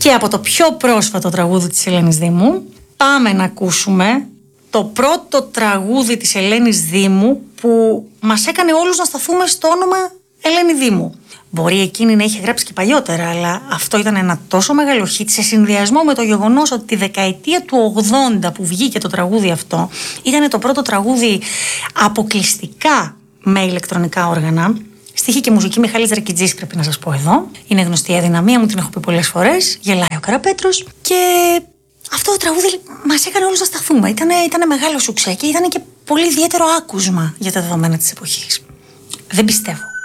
Και από το πιο πρόσφατο τραγούδι της Ελένης Δήμου πάμε να ακούσουμε το πρώτο τραγούδι της Ελένης Δήμου που μας έκανε όλους να σταθούμε στο όνομα Ελένη Δήμου. Μπορεί εκείνη να είχε γράψει και παλιότερα, αλλά αυτό ήταν ένα τόσο μεγάλο hit σε συνδυασμό με το γεγονός ότι τη δεκαετία του 80 που βγήκε το τραγούδι αυτό ήταν το πρώτο τραγούδι αποκλειστικά με ηλεκτρονικά όργανα. Στίχη και μουσική Μιχάλης Δρακιτζής, πρέπει να σας πω εδώ. Είναι γνωστή η αδυναμία μου, την έχω πει πολλές φορές. Γελάει ο Καραπέτρος. Και αυτό το τραγούδι μας έκανε όλους να σταθούμε. Ήτανε μεγάλο σουξέ και ήταν και πολύ ιδιαίτερο άκουσμα για τα δεδομένα της εποχής. Δεν πιστεύω.